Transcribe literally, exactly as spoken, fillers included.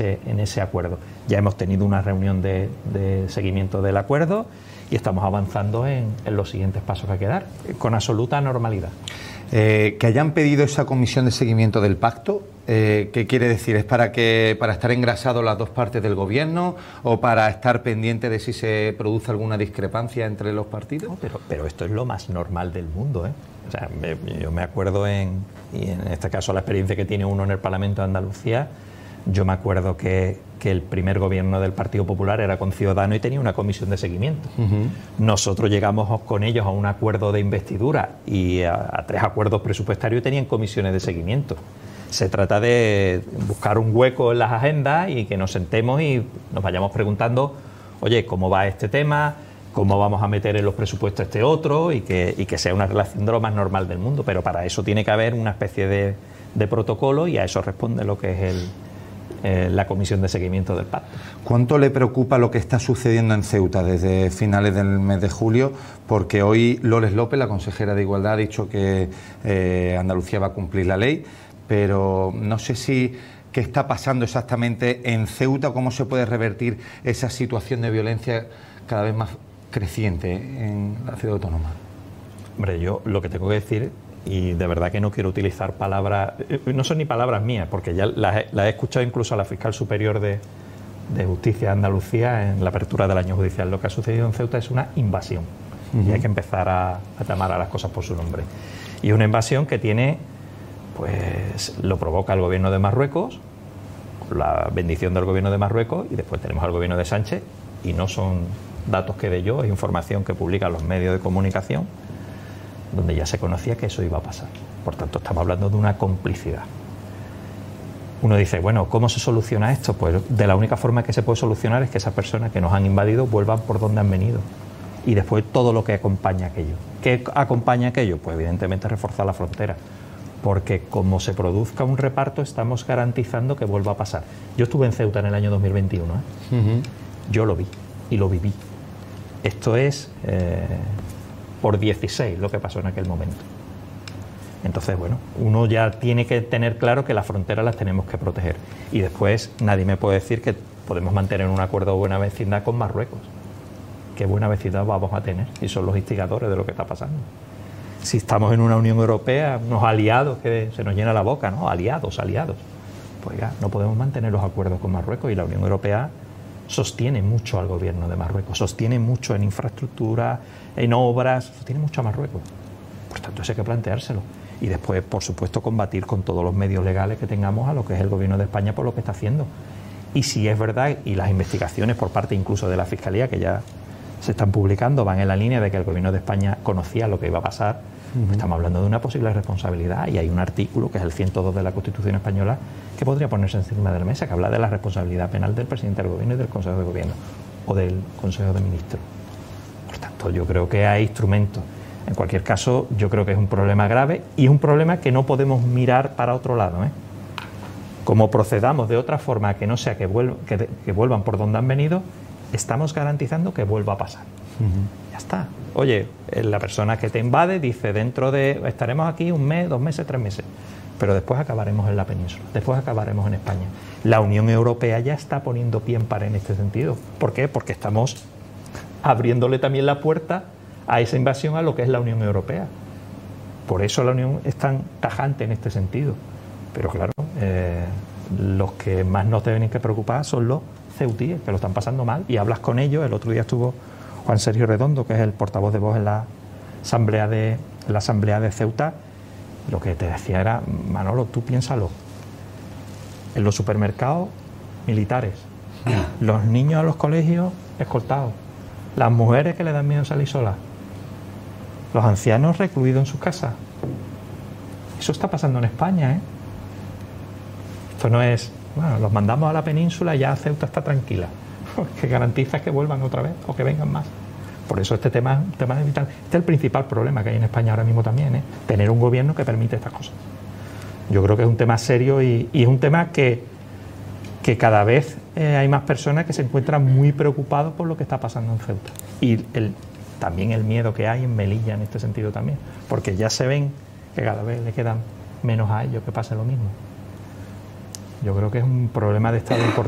ese, en ese acuerdo. Ya hemos tenido una reunión de, de seguimiento del acuerdo y estamos avanzando en, en los siguientes pasos que hay que dar, con absoluta normalidad. Eh, que hayan pedido esa comisión de seguimiento del pacto, eh, ¿qué quiere decir? ¿Es para que para estar engrasados las dos partes del gobierno o para estar pendiente de si se produce alguna discrepancia entre los partidos? No, pero, pero esto es lo más normal del mundo, ¿eh? O sea, me, yo me acuerdo en, y en este caso la experiencia que tiene uno en el Parlamento de Andalucía, yo me acuerdo que, que el primer gobierno del Partido Popular era con Ciudadanos y tenía una comisión de seguimiento. Uh-huh. Nosotros llegamos con ellos a un acuerdo de investidura y a, a tres acuerdos presupuestarios y tenían comisiones de seguimiento. Se trata de buscar un hueco en las agendas y que nos sentemos y nos vayamos preguntando, oye, ¿cómo va este tema? ¿Cómo vamos a meter en los presupuestos este otro? Y que, y que sea una relación de lo más normal del mundo. Pero para eso tiene que haber una especie de, de protocolo y a eso responde lo que es el... Eh, la comisión de seguimiento del pacto. ¿Cuánto le preocupa lo que está sucediendo en Ceuta desde finales del mes de julio? Porque hoy Loles López, la consejera de Igualdad, ha dicho que eh, Andalucía va a cumplir la ley, pero no sé si qué está pasando exactamente en Ceuta, cómo se puede revertir esa situación de violencia cada vez más creciente en la ciudad autónoma. Hombre, yo lo que tengo que decir, y de verdad que no quiero utilizar palabras, no son ni palabras mías, porque ya las, las he escuchado incluso a la fiscal superior de, de Justicia de Andalucía en la apertura del año judicial. Lo que ha sucedido en Ceuta es una invasión. Uh-huh. Y hay que empezar a, a llamar a las cosas por su nombre. Y una invasión que tiene, pues lo provoca el gobierno de Marruecos, la bendición del gobierno de Marruecos, y después tenemos al gobierno de Sánchez, y no son datos que dé yo, es información que publican los medios de comunicación, donde ya se conocía que eso iba a pasar. Por tanto, estamos hablando de una complicidad. Uno dice, bueno, ¿cómo se soluciona esto? Pues de la única forma que se puede solucionar es que esas personas que nos han invadido vuelvan por donde han venido. Y después todo lo que acompaña aquello. ¿Qué acompaña aquello? Pues evidentemente reforzar la frontera. Porque como se produzca un reparto, estamos garantizando que vuelva a pasar. Yo estuve en Ceuta en el año dos mil veintiuno. ¿eh? Uh-huh. Yo lo vi y lo viví. Esto es... Eh, por dieciséis lo que pasó en aquel momento. Entonces, bueno, uno ya tiene que tener claro que las fronteras las tenemos que proteger. Y después nadie me puede decir que podemos mantener un acuerdo de buena vecindad con Marruecos. ¿Qué buena vecindad vamos a tener? Y son los instigadores de lo que está pasando. Si estamos en una Unión Europea, unos aliados, que se nos llena la boca, ¿no? Aliados, aliados. Pues ya, no podemos mantener los acuerdos con Marruecos y la Unión Europea sostiene mucho al gobierno de Marruecos, sostiene mucho en infraestructura, en obras, sostiene mucho a Marruecos. Por tanto, eso hay que planteárselo. Y después, por supuesto, combatir con todos los medios legales que tengamos a lo que es el gobierno de España por lo que está haciendo. Y si es verdad, y las investigaciones por parte incluso de la Fiscalía, que ya se están publicando, van en la línea de que el gobierno de España conocía lo que iba a pasar, uh-huh. pues estamos hablando de una posible responsabilidad. Y hay un artículo, que es el ciento dos de la Constitución Española, que podría ponerse encima de la mesa, que habla de la responsabilidad penal del presidente del gobierno y del Consejo de Gobierno, o del Consejo de Ministros. Por tanto, yo creo que hay instrumentos. En cualquier caso, yo creo que es un problema grave y es un problema que no podemos mirar para otro lado, ¿eh? Como procedamos de otra forma que no sea que, vuelv- que, que vuelvan por donde han venido, estamos garantizando que vuelva a pasar. Uh-huh. Ya está. Oye, la persona que te invade dice, dentro de... estaremos aquí un mes, dos meses, tres meses, pero después acabaremos en la península, después acabaremos en España. La Unión Europea ya está poniendo pie en pared en este sentido. ¿Por qué? Porque estamos abriéndole también la puerta a esa invasión a lo que es la Unión Europea. Por eso la Unión es tan tajante en este sentido. Pero claro, eh, los que más nos deben que preocupar son los ceutíes, que lo están pasando mal, y hablas con ellos. El otro día estuvo Juan Sergio Redondo, que es el portavoz de Vox en la asamblea de, en la asamblea de Ceuta. Lo que te decía era, Manolo, tú piénsalo, en los supermercados, militares, los niños a los colegios, escoltados, las mujeres que le dan miedo salir solas, los ancianos recluidos en sus casas. Eso está pasando en España, ¿eh? Esto no es, bueno, los mandamos a la península y ya Ceuta está tranquila, que garantiza que vuelvan otra vez o que vengan más. Por eso este tema, tema es vital. Este es el principal problema que hay en España ahora mismo también, ¿eh? Tener un gobierno que permite estas cosas. Yo creo que es un tema serio y, y es un tema que, que cada vez eh, hay más personas que se encuentran muy preocupados por lo que está pasando en Ceuta. Y el, también el miedo que hay en Melilla en este sentido también, porque ya se ven que cada vez le quedan menos a ellos que pase lo mismo. Yo creo que es un problema de Estado importante.